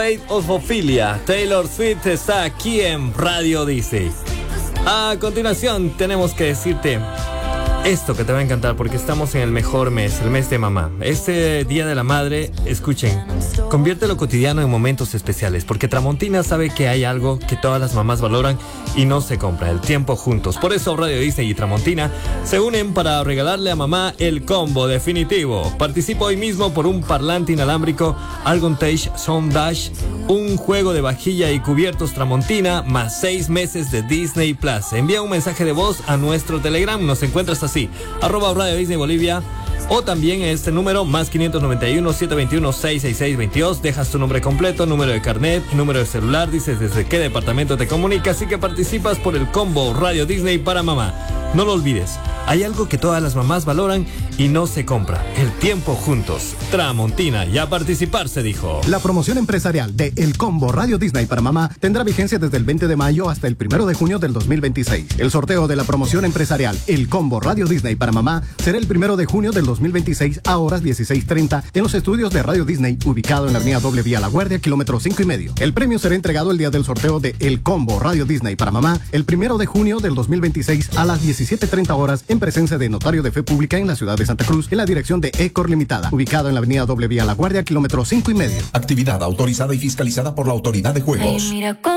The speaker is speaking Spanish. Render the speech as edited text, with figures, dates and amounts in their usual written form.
State of Ophelia. Taylor Swift está aquí en Radio Disney. A continuación tenemos que decirte esto que te va a encantar porque estamos en el mejor mes, el mes de mamá. Este Día de la Madre, escuchen, convierte lo cotidiano en momentos especiales porque Tramontina sabe que hay algo que todas las mamás valoran y no se compra, el tiempo juntos. Por eso Radio Disney y Tramontina se unen para regalarle a mamá el combo definitivo. Participa hoy mismo por un parlante inalámbrico Argontage Sound Dash, un juego de vajilla y cubiertos Tramontina, más 6 meses de Disney Plus. Envía un mensaje de voz a nuestro Telegram, nos encuentras así, @Radio Disney Bolivia, o también en este número, más 591-721-66622. Dejas tu nombre completo, número de carnet, número de celular, dices desde qué departamento te comunicas y que participas por el combo Radio Disney para mamá. No lo olvides, hay algo que todas las mamás valoran y no se compra, el tiempo juntos. Tramontina, ya participar se dijo. La promoción empresarial de El Combo Radio Disney para mamá tendrá vigencia desde el 20 de mayo hasta el 1 de junio del 2026. El sorteo de la promoción empresarial El Combo Radio Disney para mamá será el 1 de junio del 2026 a horas 16:30 en los estudios de Radio Disney, ubicado en la avenida Doble Vía La Guardia, kilómetro 5,5. El premio será entregado el día del sorteo de El Combo Radio Disney para mamá el 1 de junio del 2026 a las 17:30 horas en presencia de notario de fe pública en la ciudad de Santa Cruz, en la dirección de Ecor Limitada, ubicado en la avenida Doble Vía La Guardia, kilómetro 5,5. Actividad autorizada y fiscalizada por la Autoridad de Juegos. Ay, mira